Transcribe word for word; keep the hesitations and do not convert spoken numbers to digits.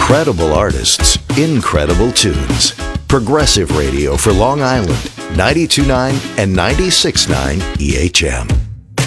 Incredible artists, incredible tunes. Progressive radio for Long Island, ninety-two point nine and ninety-six point nine E H M.